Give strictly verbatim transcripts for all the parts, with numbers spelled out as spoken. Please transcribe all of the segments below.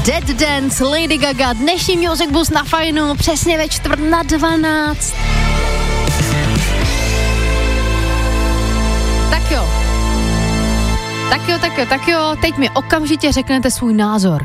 Dead Dance, Lady Gaga, dnešní Music Bus na Fajnu, přesně ve čtvrt na dvanáct. Tak jo. Tak jo, tak jo, tak jo, teď mi okamžitě řeknete svůj názor.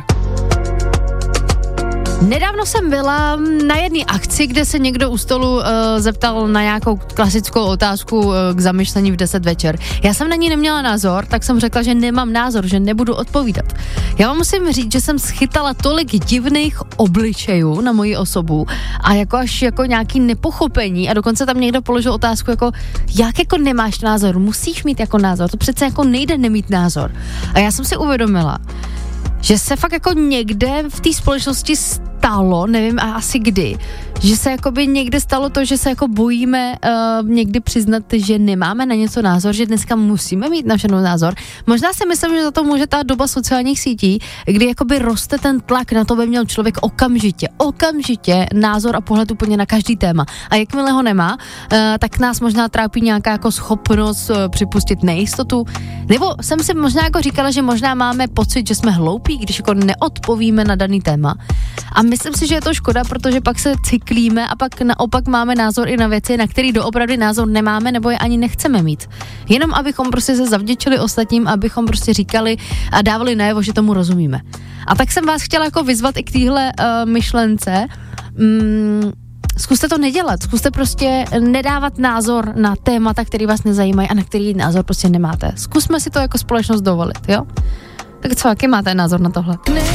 Nedávno jsem byla na jedné akci, kde se někdo u stolu uh, zeptal na nějakou klasickou otázku uh, k zamyšlení v deset večer. Já jsem na ní neměla názor, tak jsem řekla, že nemám názor, že nebudu odpovídat. Já vám musím říct, že jsem schytala tolik divných obličejů na moji osobu a jako až jako nějaký nepochopení a dokonce tam někdo položil otázku jako, jak jako nemáš názor, musíš mít jako názor, to přece jako nejde nemít názor. A já jsem si uvědomila, že se fakt jako někde v té společnosti stalo, nevím a asi kdy, že se jakoby někde stalo to, že se jako bojíme uh, někdy přiznat, že nemáme na něco názor, že dneska musíme mít na všechno názor. Možná si myslím, že za to může ta doba sociálních sítí, kdy jakoby roste ten tlak na to, by měl člověk okamžitě, okamžitě názor a pohled úplně na každý téma. A jakmile ho nemá, uh, tak nás možná trápí nějaká jako schopnost uh, připustit nejistotu. Nebo jsem si možná jako říkala, že možná máme pocit, že jsme hloupí, když jako neodpovíme na daný téma. A myslím si, že je to škoda, protože pak se cyklíme a pak naopak máme názor i na věci, na který doopravdy názor nemáme nebo je ani nechceme mít. Jenom abychom prostě se zavděčili ostatním, abychom prostě říkali a dávali najevo, že tomu rozumíme. A tak jsem vás chtěla jako vyzvat i k téhle uh, myšlence. Mm, zkuste to nedělat, zkuste prostě nedávat názor na témata, které vás nezajímají a na který názor prostě nemáte. Zkusme si to jako společnost dovolit, jo? Tak co, jaký máte názor na tohle?